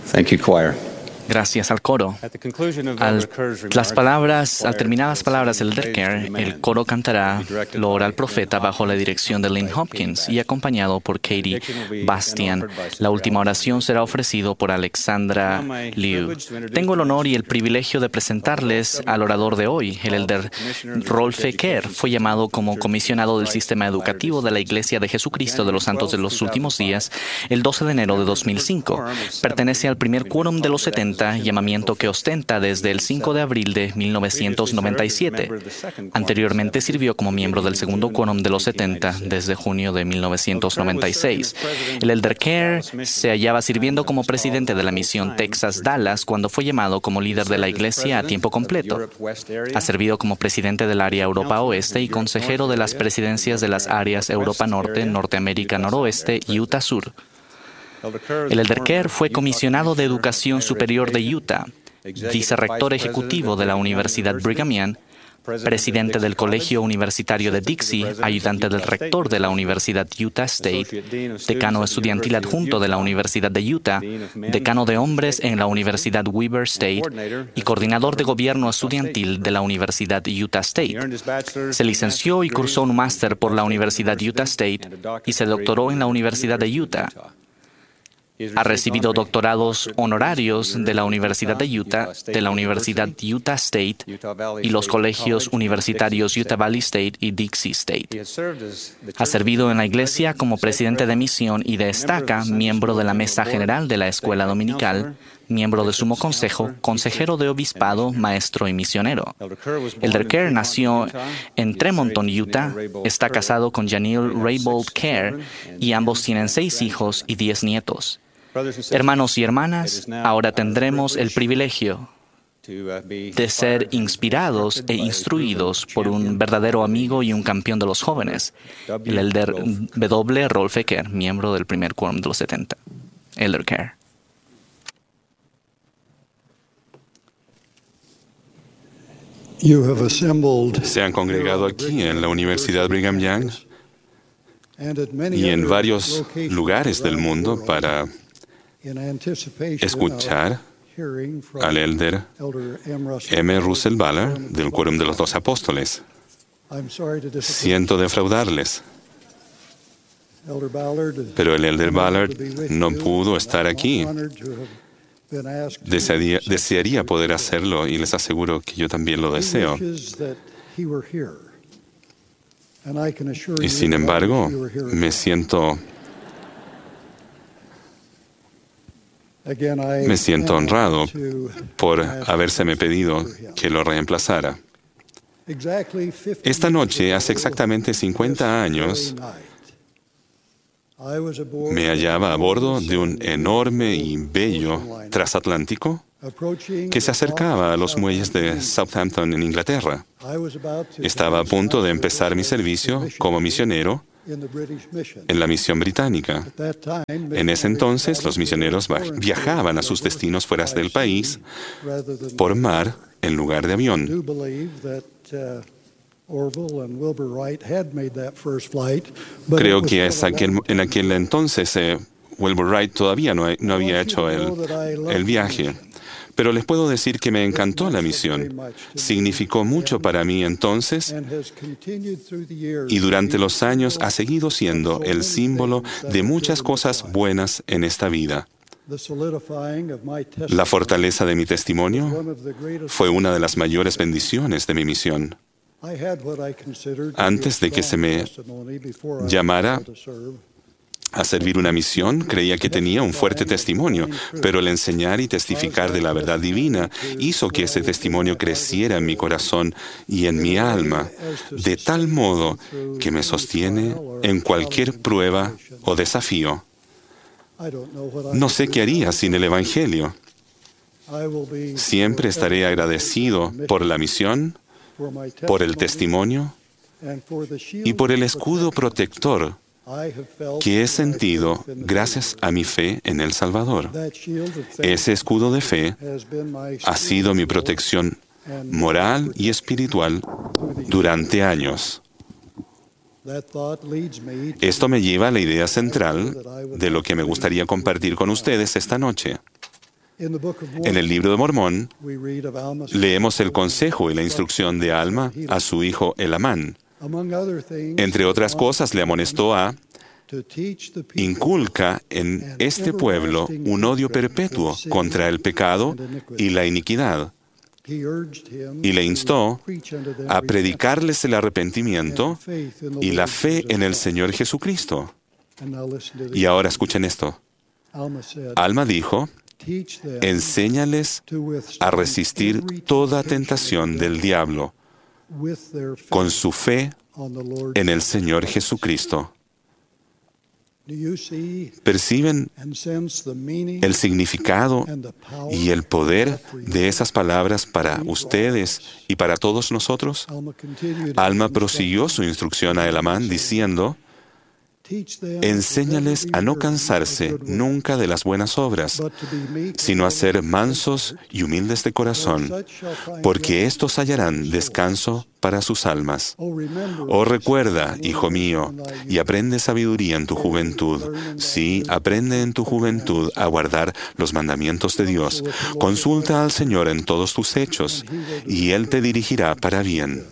Thank you, choir. Gracias al coro. Al terminadas palabras del Elder Care, el coro cantará lo ora al profeta bajo la dirección de Lynn Hopkins y acompañado por Katie Bastian. La última oración será ofrecido por Alexandra Liu. Tengo el honor y el privilegio de presentarles al orador de hoy. El Elder Rolfe Kerr fue llamado como comisionado del sistema educativo de la Iglesia de Jesucristo de los Santos de los Últimos Días el 12 de enero de 2005. Pertenece al primer quórum de los 70, llamamiento que ostenta desde el 5 de abril de 1997. Anteriormente sirvió como miembro del segundo quórum de los 70 desde junio de 1996. El Elder Care se hallaba sirviendo como presidente de la misión Texas-Dallas cuando fue llamado como líder de la iglesia a tiempo completo. Ha servido como presidente del área Europa Oeste y consejero de las presidencias de las áreas Europa Norte, Norteamérica Noroeste y Utah Sur. El Elder Care fue comisionado de Educación Superior de Utah, vicerrector ejecutivo de la Universidad Brigham Young, presidente del Colegio Universitario de Dixie, ayudante del rector de la Universidad Utah State, decano estudiantil adjunto de la Universidad de Utah, decano de hombres en la Universidad Weber State y coordinador de gobierno estudiantil de la Universidad Utah State. Se licenció y cursó un máster por la Universidad Utah State y se doctoró en la Universidad de Utah. Ha recibido doctorados honorarios de la Universidad de Utah, de la Universidad Utah State y los colegios universitarios Utah Valley State y Dixie State. Ha servido en la iglesia como presidente de misión y de estaca, miembro de la mesa general de la escuela dominical, miembro de sumo consejo, consejero de obispado, maestro y misionero. Elder Care nació en Tremonton, Utah. Está casado con Janelle Raybould Care y ambos tienen 6 hijos y 10 nietos. Hermanos y hermanas, ahora tendremos el privilegio de ser inspirados e instruidos por un verdadero amigo y un campeón de los jóvenes, el Elder W. Rolfe Kerr, miembro del primer quórum de los 70. Elder Care. Se han congregado aquí en la Universidad Brigham Young y en varios lugares del mundo para escuchar al Elder M. Russell Ballard del Quórum de los 12 Apóstoles. Siento defraudarles, pero el Elder Ballard no pudo estar aquí. Desearía poder hacerlo y les aseguro que yo también lo deseo. Y sin embargo, me siento honrado por habérseme pedido que lo reemplazara. Esta noche, hace exactamente 50 años, me hallaba a bordo de un enorme y bello transatlántico que se acercaba a los muelles de Southampton en Inglaterra. Estaba a punto de empezar mi servicio como misionero en la misión británica. En ese entonces, los misioneros viajaban a sus destinos fuera del país por mar en lugar de avión. Creo que en aquel entonces Wilbur Wright todavía no había hecho el viaje. Pero les puedo decir que me encantó la misión. Significó mucho para mí entonces y durante los años ha seguido siendo el símbolo de muchas cosas buenas en esta vida. La fortaleza de mi testimonio fue una de las mayores bendiciones de mi misión. Antes de que se me llamara a servir una misión, creía que tenía un fuerte testimonio, pero el enseñar y testificar de la verdad divina hizo que ese testimonio creciera en mi corazón y en mi alma, de tal modo que me sostiene en cualquier prueba o desafío. No sé qué haría sin el Evangelio. Siempre estaré agradecido por la misión, por el testimonio y por el escudo protector que he sentido gracias a mi fe en el Salvador. Ese escudo de fe ha sido mi protección moral y espiritual durante años. Esto me lleva a la idea central de lo que me gustaría compartir con ustedes esta noche. En el libro de Mormón leemos el consejo y la instrucción de Alma a su hijo Elamán. Entre otras cosas, le amonestó a: inculca en este pueblo un odio perpetuo contra el pecado y la iniquidad. Y le instó a predicarles el arrepentimiento y la fe en el Señor Jesucristo. Y ahora escuchen esto. Alma dijo: enséñales a resistir toda tentación del diablo con su fe en el Señor Jesucristo. ¿Perciben el significado y el poder de esas palabras para ustedes y para todos nosotros? Alma prosiguió su instrucción a Elamán diciendo: enséñales a no cansarse nunca de las buenas obras, sino a ser mansos y humildes de corazón, porque éstos hallarán descanso para sus almas. Oh, recuerda, hijo mío, y aprende sabiduría en tu juventud. Sí, aprende en tu juventud a guardar los mandamientos de Dios. Consulta al Señor en todos tus hechos, y Él te dirigirá para bien.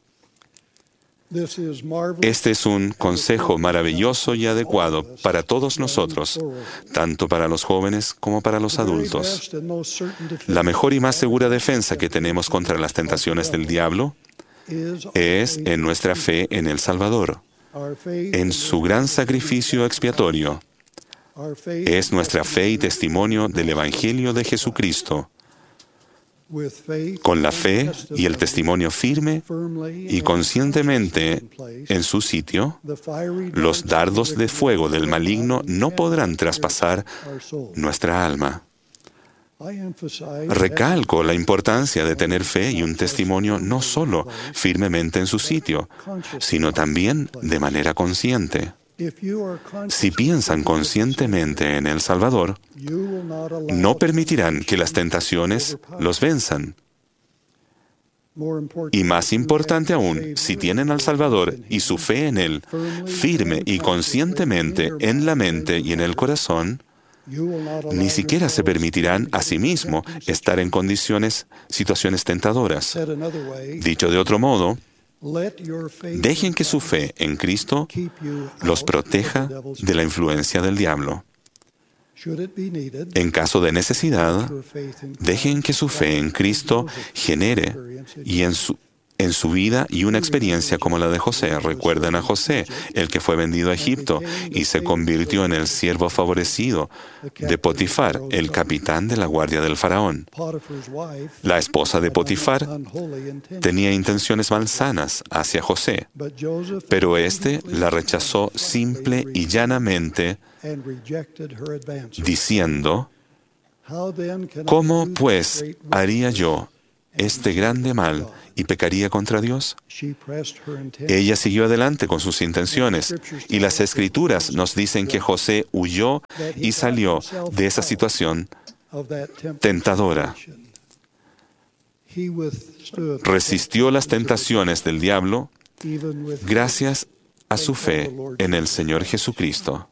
Este es un consejo maravilloso y adecuado para todos nosotros, tanto para los jóvenes como para los adultos. La mejor y más segura defensa que tenemos contra las tentaciones del diablo es en nuestra fe en el Salvador, en su gran sacrificio expiatorio. Es nuestra fe y testimonio del Evangelio de Jesucristo. Con la fe y el testimonio firme y conscientemente en su sitio, los dardos de fuego del maligno no podrán traspasar nuestra alma. Recalco la importancia de tener fe y un testimonio no solo firmemente en su sitio, sino también de manera consciente. Si piensan conscientemente en el Salvador, no permitirán que las tentaciones los venzan. Y más importante aún, si tienen al Salvador y su fe en Él firme y conscientemente en la mente y en el corazón, ni siquiera se permitirán a sí mismos estar en situaciones tentadoras. Dicho de otro modo, dejen que su fe en Cristo los proteja de la influencia del diablo. En caso de necesidad, dejen que su fe en Cristo genere en su vida y una experiencia como la de José. Recuerden a José, el que fue vendido a Egipto y se convirtió en el siervo favorecido de Potifar, el capitán de la guardia del faraón. La esposa de Potifar tenía intenciones malsanas hacia José, pero éste la rechazó simple y llanamente, diciendo: ¿cómo pues haría yo este grande mal y pecaría contra Dios? Ella siguió adelante con sus intenciones, y las Escrituras nos dicen que José huyó y salió de esa situación tentadora. Resistió las tentaciones del diablo gracias a su fe en el Señor Jesucristo.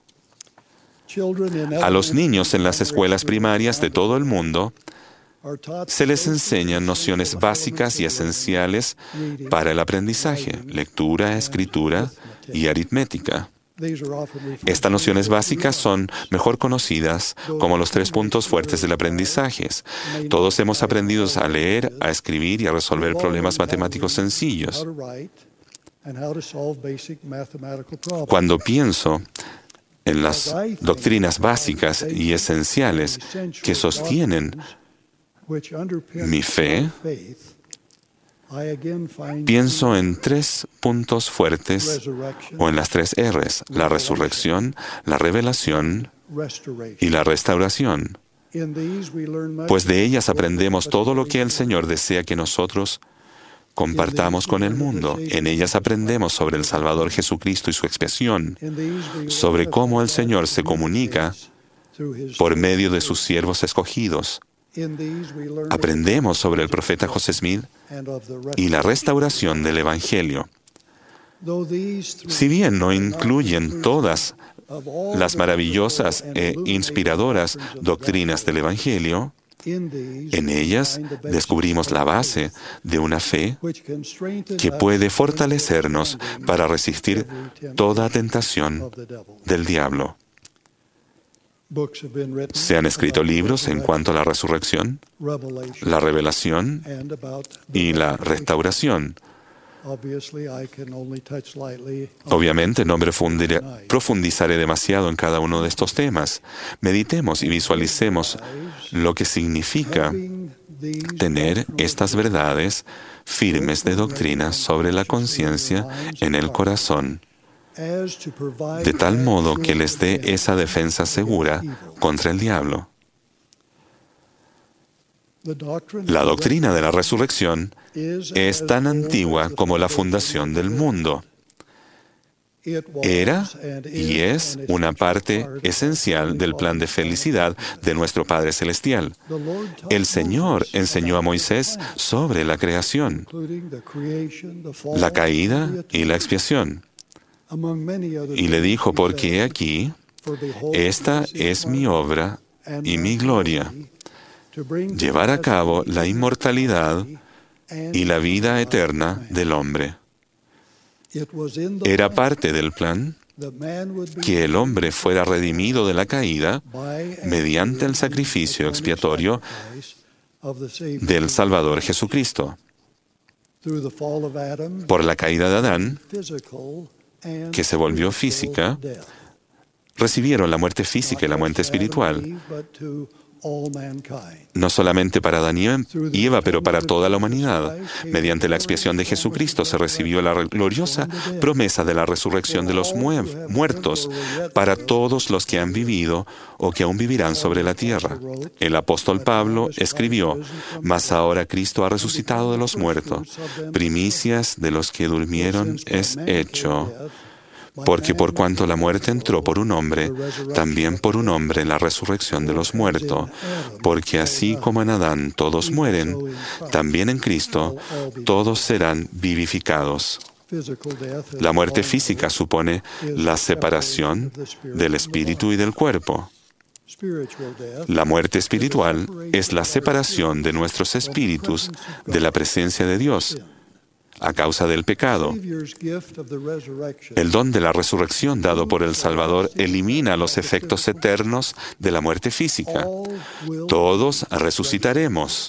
A los niños en las escuelas primarias de todo el mundo se les enseñan nociones básicas y esenciales para el aprendizaje: lectura, escritura y aritmética. Estas nociones básicas son mejor conocidas como los 3 puntos fuertes del aprendizaje. Todos hemos aprendido a leer, a escribir y a resolver problemas matemáticos sencillos. Cuando pienso en las doctrinas básicas y esenciales que sostienen mi fe, pienso en 3 puntos fuertes, o en las 3 R's: la resurrección, la revelación y la restauración. Pues de ellas aprendemos todo lo que el Señor desea que nosotros compartamos con el mundo. En ellas aprendemos sobre el Salvador Jesucristo y su expiación, sobre cómo el Señor se comunica por medio de sus siervos escogidos. Aprendemos sobre el profeta José Smith y la restauración del Evangelio. Si bien no incluyen todas las maravillosas e inspiradoras doctrinas del Evangelio, en ellas descubrimos la base de una fe que puede fortalecernos para resistir toda tentación del diablo. Se han escrito libros en cuanto a la resurrección, la revelación y la restauración. Obviamente no profundizaré demasiado en cada uno de estos temas. Meditemos y visualicemos lo que significa tener estas verdades firmes de doctrina sobre la conciencia en el corazón, de tal modo que les dé esa defensa segura contra el diablo. La doctrina de la resurrección es tan antigua como la fundación del mundo. Era y es una parte esencial del plan de felicidad de nuestro Padre Celestial. El Señor enseñó a Moisés sobre la creación, la caída y la expiación. Y le dijo, porque he aquí, esta es mi obra y mi gloria, llevar a cabo la inmortalidad y la vida eterna del hombre. Era parte del plan que el hombre fuera redimido de la caída mediante el sacrificio expiatorio del Salvador Jesucristo. Por la caída de Adán, que se volvió física, recibieron la muerte física y la muerte espiritual, no solamente para Adán y Eva, pero para toda la humanidad. Mediante la expiación de Jesucristo se recibió la gloriosa promesa de la resurrección de los muertos para todos los que han vivido o que aún vivirán sobre la tierra. El apóstol Pablo escribió, mas ahora Cristo ha resucitado de los muertos, primicias de los que durmieron es hecho. Porque por cuanto la muerte entró por un hombre, también por un hombre la resurrección de los muertos. Porque así como en Adán todos mueren, también en Cristo todos serán vivificados. La muerte física supone la separación del espíritu y del cuerpo. La muerte espiritual es la separación de nuestros espíritus de la presencia de Dios a causa del pecado. El don de la resurrección dado por el Salvador elimina los efectos eternos de la muerte física. Todos resucitaremos.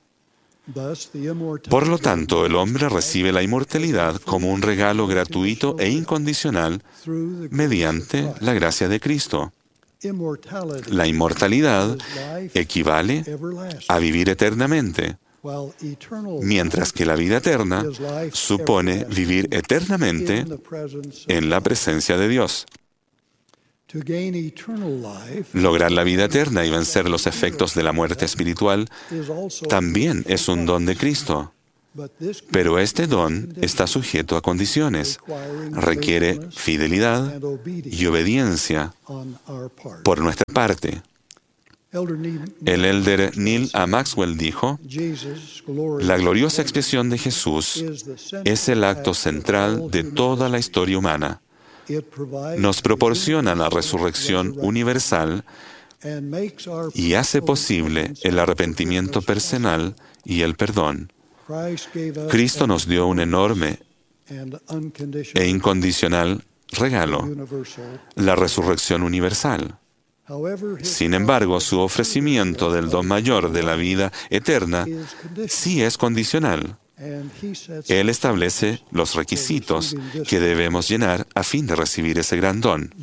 Por lo tanto, el hombre recibe la inmortalidad como un regalo gratuito e incondicional mediante la gracia de Cristo. La inmortalidad equivale a vivir eternamente, mientras que la vida eterna supone vivir eternamente en la presencia de Dios. Lograr la vida eterna y vencer los efectos de la muerte espiritual también es un don de Cristo. Pero este don está sujeto a condiciones. Requiere fidelidad y obediencia por nuestra parte. El elder Neil A. Maxwell dijo, la gloriosa expiación de Jesús es el acto central de toda la historia humana. Nos proporciona la resurrección universal y hace posible el arrepentimiento personal y el perdón. Cristo nos dio un enorme e incondicional regalo, la resurrección universal. Sin embargo, su ofrecimiento del don mayor de la vida eterna sí es condicional. Él establece los requisitos que debemos llenar a fin de recibir ese gran don.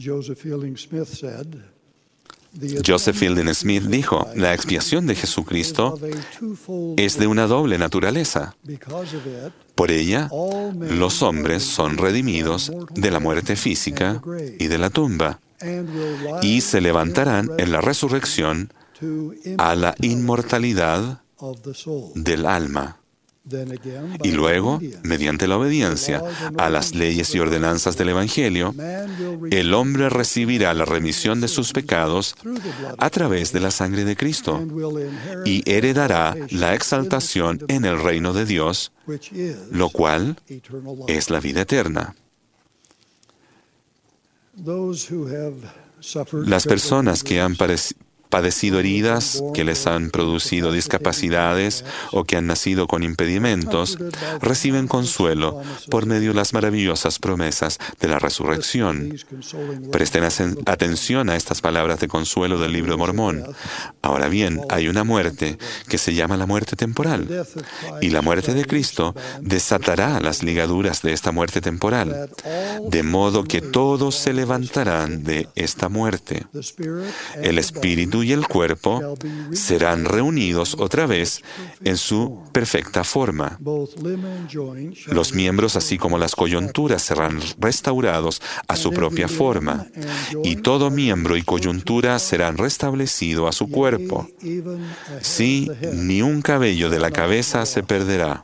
Joseph Fielding Smith dijo, la expiación de Jesucristo es de una doble naturaleza. Por ella, los hombres son redimidos de la muerte física y de la tumba, y se levantarán en la resurrección a la inmortalidad del alma. Y luego, mediante la obediencia a las leyes y ordenanzas del Evangelio, el hombre recibirá la remisión de sus pecados a través de la sangre de Cristo y heredará la exaltación en el reino de Dios, lo cual es la vida eterna. Las personas que han padecido heridas que les han producido discapacidades o que han nacido con impedimentos, reciben consuelo por medio de las maravillosas promesas de la resurrección. Presten atención a estas palabras de consuelo del Libro de Mormón. Ahora bien, hay una muerte que se llama la muerte temporal, y la muerte de Cristo desatará las ligaduras de esta muerte temporal, de modo que todos se levantarán de esta muerte. El Espíritu y el cuerpo serán reunidos otra vez en su perfecta forma. Los miembros, así como las coyunturas, serán restaurados a su propia forma, y todo miembro y coyuntura serán restablecidos a su cuerpo. Sí, ni un cabello de la cabeza se perderá,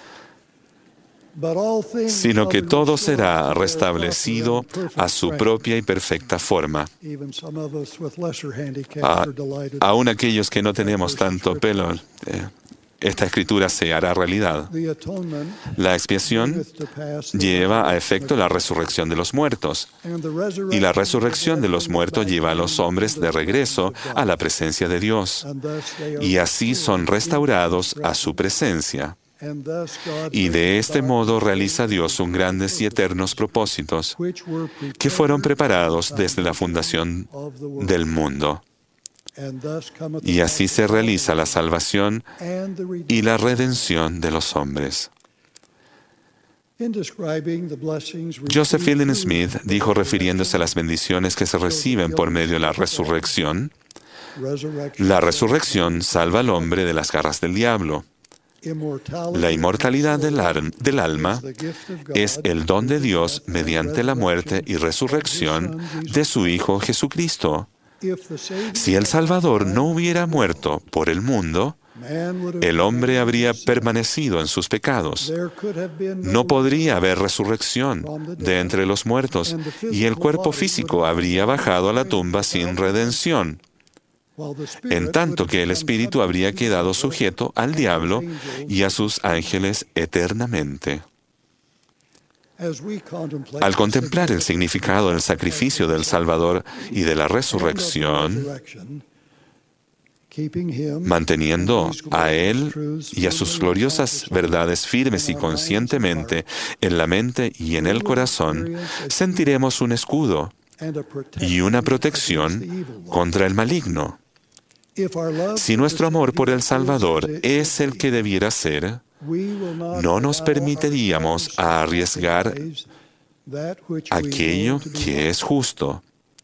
sino que todo será restablecido a su propia y perfecta forma. Aún aquellos que no tenemos tanto pelo, esta escritura se hará realidad. La expiación lleva a efecto la resurrección de los muertos, y la resurrección de los muertos lleva a los hombres de regreso a la presencia de Dios, y así son restaurados a su presencia. Y de este modo realiza Dios sus grandes y eternos propósitos que fueron preparados desde la fundación del mundo. Y así se realiza la salvación y la redención de los hombres. Joseph Fielding Smith dijo, refiriéndose a las bendiciones que se reciben por medio de la resurrección: la resurrección salva al hombre de las garras del diablo. La inmortalidad del alma es el don de Dios mediante la muerte y resurrección de su Hijo Jesucristo. Si el Salvador no hubiera muerto por el mundo, el hombre habría permanecido en sus pecados. No podría haber resurrección de entre los muertos, y el cuerpo físico habría bajado a la tumba sin redención, en tanto que el espíritu habría quedado sujeto al diablo y a sus ángeles eternamente. Al contemplar el significado del sacrificio del Salvador y de la resurrección, manteniendo a Él y a sus gloriosas verdades firmes y conscientemente en la mente y en el corazón, sentiremos un escudo y una protección contra el maligno. Si nuestro amor por el Salvador es el que debiera ser, no nos permitiríamos arriesgar aquello que es justo.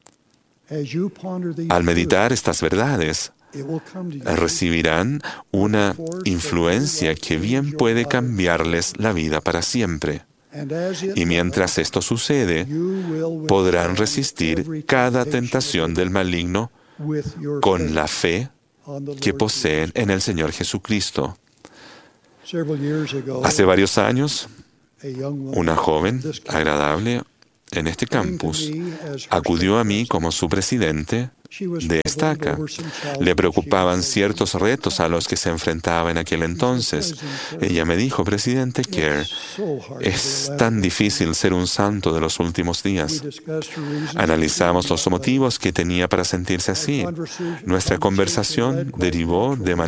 Al meditar estas verdades, recibirán una influencia que bien puede cambiarles la vida para siempre. Y mientras esto sucede, podrán resistir cada tentación del maligno con la fe que poseen en el Señor Jesucristo. Hace varios años, una joven agradable en este campus acudió a mí como su presidente de estaca. Le preocupaban ciertos retos a los que se enfrentaba en aquel entonces. Ella me dijo: presidente Kerr, es tan difícil ser un santo de los últimos días. Analizamos los motivos que tenía para sentirse así. Nuestra conversación derivó de manera